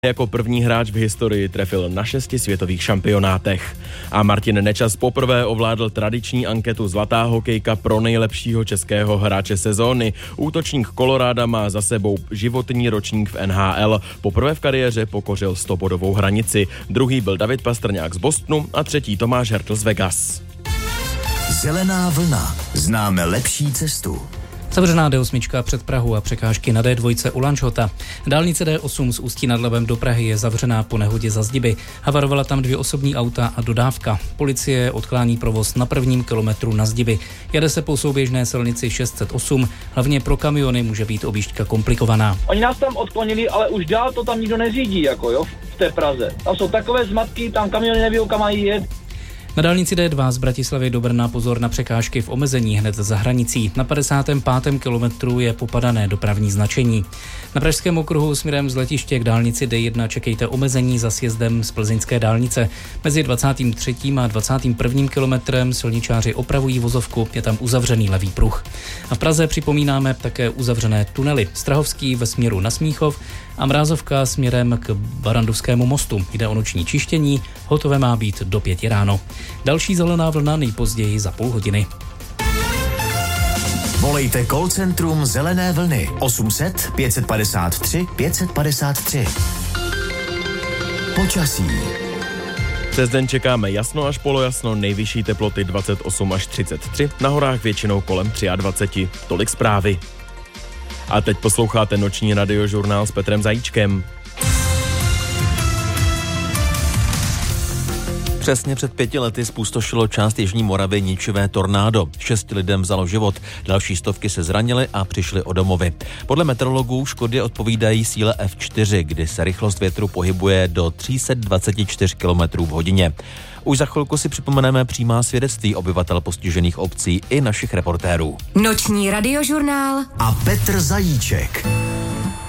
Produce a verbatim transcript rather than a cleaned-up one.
Jako první hráč v historii trefil na šesti světových šampionátech. A Martin Nečas poprvé ovládl tradiční anketu Zlatá hokejka pro nejlepšího českého hráče sezóny. Útočník Koloráda má za sebou životní ročník v N H L. Poprvé v kariéře pokořil stobodovou hranici. Druhý byl David Pastrňák z Bostonu a třetí Tomáš Hertl z Vegas. Zelená vlna. Známe lepší cestu. Zavřená D osm před Prahu a překážky na D dva u Lanžhota. Dálnice D osm z Ústí nad Labem do Prahy je zavřená po nehodě za Zdiby. Havarovala tam dvě osobní auta a dodávka. Policie odklání provoz na prvním kilometru na Zdiby. Jede se po souběžné silnici šest set osm, hlavně pro kamiony může být objížďka komplikovaná. Oni nás tam odklonili, ale už dál to tam nikdo neřídí, jako jo, v té Praze. Tam jsou takové zmatky, tam kamiony neví, kam mají jet. Na dálnici D dva z Bratislavy do Brna pozor na překážky v omezení hned za hranicí. Na padesátém pátém kilometru je popadané dopravní značení. Na pražském okruhu směrem z letiště k dálnici D jedna čekejte omezení za sjezdem z plzeňské dálnice. Mezi dvacátým třetím a dvacátým prvním kilometrem silničáři opravují vozovku, je tam uzavřený levý pruh. A v Praze připomínáme také uzavřené tunely. Strahovský ve směru na Smíchov a Mrázovka směrem k Barandovskému mostu. Jde o noční čištění, hotové má být do pěti ráno. Další zelená vlna nejpozději za půl hodiny. Volejte call centrum Zelené vlny osm set pět padesát tři pět padesát tři. Počasí. Přes den čekáme jasno až polojasno, nejvyšší teploty dvacet osm až třicet tři, na horách většinou kolem dvacet tři. Tolik zprávy. A teď posloucháte noční radiožurnál s Petrem Zajíčkem. Přesně před pěti lety zpustošilo část jižní Moravy ničivé tornádo. Šesti lidem vzalo život, další stovky se zranily a přišly o domovy. Podle meteorologů škody odpovídají síle F čtyři, kdy se rychlost větru pohybuje do tři sta dvacet čtyři kilometrů v hodině. Už za chvilku si připomeneme přímá svědectví obyvatel postižených obcí i našich reportérů. Noční radiožurnál a Petr Zajíček.